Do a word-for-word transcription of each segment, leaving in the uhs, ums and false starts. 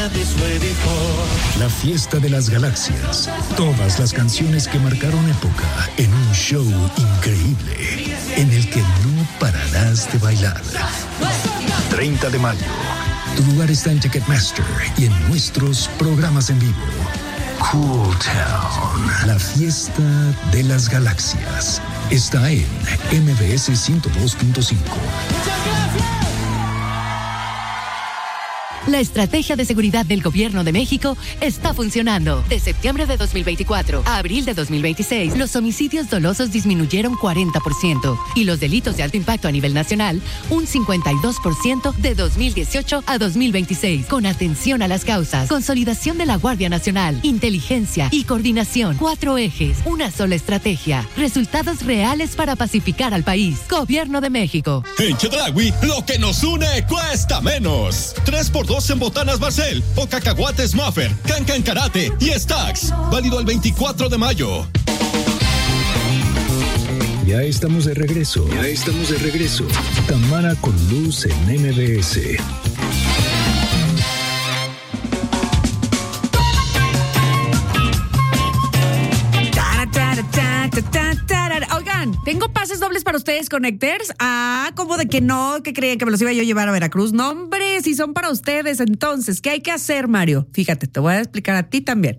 La fiesta de las galaxias. Todas las canciones que marcaron época en un show increíble en el que no pararás de bailar. treinta de mayo. Tu lugar está en Ticketmaster y en nuestros programas en vivo. Cool Town. La fiesta de las galaxias. Está en M B S ciento dos punto cinco. La estrategia de seguridad del Gobierno de México está funcionando. De septiembre de dos mil veinticuatro a abril de dos mil veintiséis, los homicidios dolosos disminuyeron cuarenta por ciento y los delitos de alto impacto a nivel nacional un cincuenta y dos por ciento de dos mil dieciocho a dos mil veintiséis. Con atención a las causas, consolidación de la Guardia Nacional, inteligencia y coordinación. Cuatro ejes, una sola estrategia. Resultados reales para pacificar al país. Gobierno de México. En Chedraui, lo que nos une cuesta menos. tres por dos en botanas Barcel o cacahuates Muffer, Cancan Karate y Stacks. Válido el veinticuatro de mayo. Ya estamos de regreso. Ya estamos de regreso. Tamara con Luz en M B S. Oigan, tengo pases dobles para ustedes, Connectors. Ah, como de que no, que creían que me los iba yo a llevar a Veracruz. No, hombre, si son para ustedes. Entonces, ¿qué hay que hacer, Mario? Fíjate, te voy a explicar a ti también.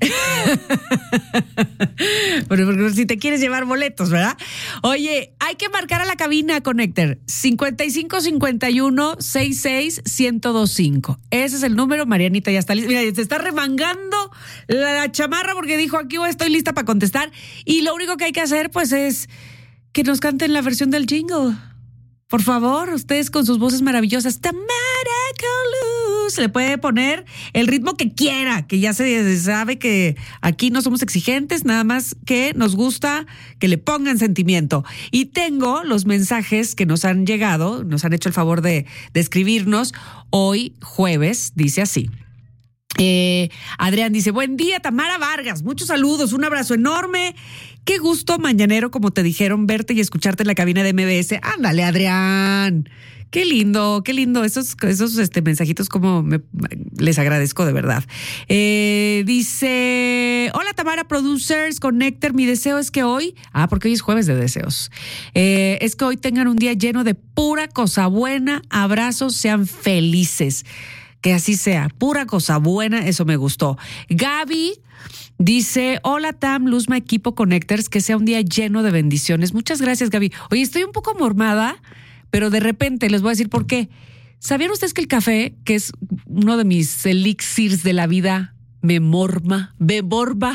Porque si te quieres llevar boletos, ¿verdad? Oye, hay que marcar a la cabina, Connector. cincuenta y cinco cincuenta y uno sesenta y seis ciento veinticinco. Ese es el número. Marianita ya está lista. Mira, se está remangando la chamarra porque dijo, aquí estoy lista para contestar. Y lo único que hay que hacer, pues, es que nos canten la versión del jingle. Por favor, ustedes con sus voces maravillosas. Tamara con Luz. Le puede poner el ritmo que quiera, que ya se sabe que aquí no somos exigentes, nada más que nos gusta que le pongan sentimiento. Y tengo los mensajes que nos han llegado, nos han hecho el favor de, de escribirnos hoy jueves, dice así. Eh, Adrián dice, buen día, Tamara Vargas, muchos saludos, un abrazo enorme. Qué gusto, mañanero, como te dijeron, verte y escucharte en la cabina de M B S. Ándale, Adrián. Qué lindo, qué lindo. Esos, esos este, mensajitos como me, les agradezco de verdad. Eh, dice, hola Tamara, producers, Connector. Mi deseo es que hoy, ah, porque hoy es jueves de deseos, eh, es que hoy tengan un día lleno de pura cosa buena. Abrazos, sean felices. Que así sea, pura cosa buena, eso me gustó. Gaby dice, hola Tam, Luzma, equipo Connectors, que sea un día lleno de bendiciones. Muchas gracias, Gaby. Oye, estoy un poco mormada, pero de repente les voy a decir por qué. ¿Sabían ustedes que el café, que es uno de mis elixirs de la vida, me morma, me morba?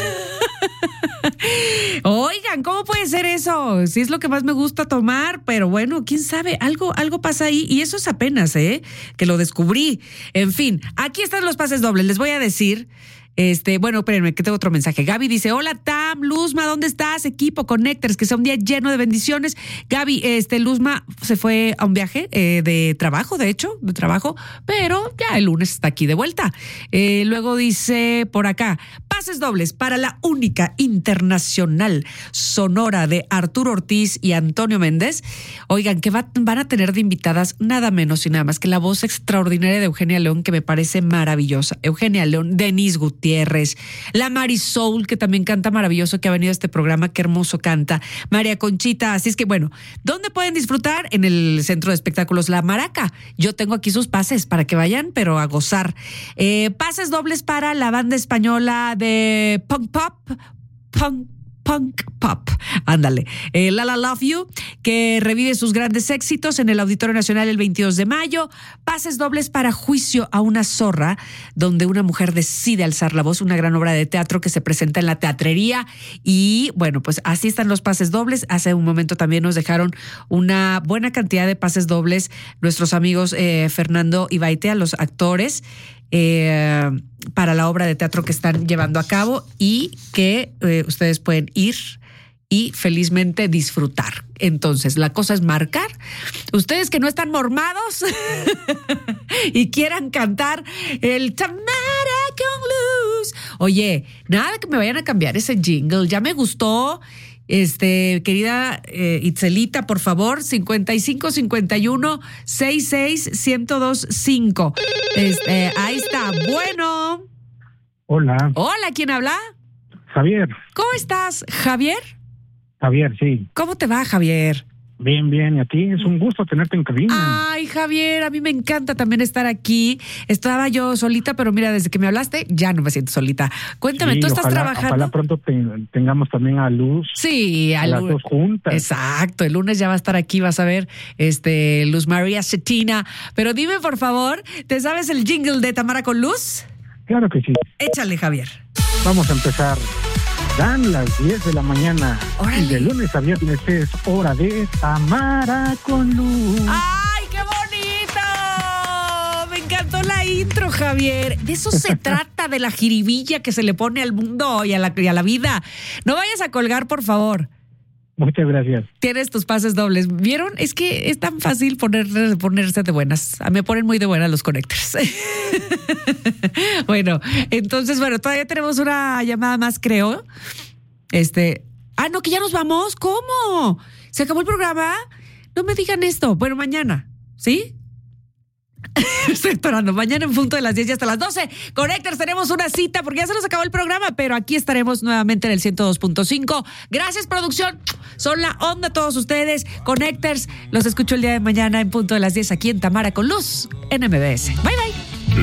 Oigan, ¿cómo puede ser eso? Si es lo que más me gusta tomar, pero bueno, quién sabe, algo, algo pasa ahí y eso es apenas, ¿eh? Que lo descubrí. En fin, aquí están los pases dobles, les voy a decir. Este, bueno, espérenme, que tengo otro mensaje. Gaby dice, hola Tam, Luzma, ¿dónde estás? Equipo Connectors, que sea un día lleno de bendiciones. Gaby, este, Luzma se fue a un viaje eh, de trabajo, de hecho, de trabajo, pero ya el lunes está aquí de vuelta. Eh, luego dice por acá, pases dobles para la única internacional sonora de Arturo Ortiz y Antonio Méndez. Oigan, que va, van a tener de invitadas nada menos y nada más que la voz extraordinaria de Eugenia León, que me parece maravillosa. Eugenia León, Denise Gutiérrez, la Marisol, que también canta maravilloso, que ha venido a este programa, qué hermoso canta, María Conchita. Así es que bueno, ¿dónde pueden disfrutar? En el Centro de Espectáculos La Maraca. Yo tengo aquí sus pases para que vayan, pero a gozar. Eh, pases dobles para la banda española de Punk Pop, Punk Punk Pop, ándale, eh, La La Love You, que revive sus grandes éxitos en el Auditorio Nacional el veintidós de mayo. Pases dobles para Juicio a una zorra, donde una mujer decide alzar la voz, una gran obra de teatro que se presenta en la teatrería. Y bueno, pues así están los pases dobles. Hace un momento también nos dejaron una buena cantidad de pases dobles nuestros amigos eh, Fernando y Baitea, los actores, Eh, para la obra de teatro que están llevando a cabo y que eh, ustedes pueden ir y felizmente disfrutar. Entonces, la cosa es marcar. Ustedes que no están mormados y quieran cantar el Tamara con Luz. Oye, nada que me vayan a cambiar ese jingle. Ya me gustó. Este, querida eh, Itzelita, por favor, cincuenta y cinco cincuenta y uno sesenta y seis ciento veinticinco. Este, ahí está. Bueno. Hola. Hola, ¿quién habla? Javier. ¿Cómo estás, Javier? Javier, sí. ¿Cómo te va, Javier? Bien, bien. Y a ti es un gusto tenerte en cabina. Ay, Javier, a mí me encanta también estar aquí. Estaba yo solita, pero mira, desde que me hablaste, ya no me siento solita. Cuéntame, Sí, ¿tú estás ojalá, trabajando? Ojalá pronto te, tengamos también a Luz. Sí, a al las lu- dos juntas. Exacto, el lunes ya va a estar aquí, vas a ver, este, Luz María Cetina. Pero dime, por favor, ¿te sabes el jingle de Tamara con Luz? Claro que sí. Échale, Javier. Vamos a empezar. Dan las diez de la mañana. Órale. Y de lunes a viernes es hora de Tamara con Luz. ¡Ay, qué bonito! Me encantó la intro, Javier. De eso se trata, de la jiribilla que se le pone al mundo y a la, y a la vida. No vayas a colgar, por favor. Muchas gracias. Tienes tus pases dobles. ¿Vieron? Es que es tan fácil poner, ponerse de buenas. Me ponen muy de buenas los connectors. Bueno, entonces, bueno, todavía tenemos una llamada más, creo. Este. Ah, no, que ya nos vamos. ¿Cómo? ¿Se acabó el programa? No me digan esto. Bueno, mañana. ¿Sí? Estoy esperando. Mañana en punto de las diez y hasta las doce. Connectors, tenemos una cita porque ya se nos acabó el programa, pero aquí estaremos nuevamente en el ciento dos punto cinco. Gracias, producción. Son la onda todos ustedes. Connectors, los escucho el día de mañana en punto de las diez aquí en Tamara con Luz en M B S. Bye, bye.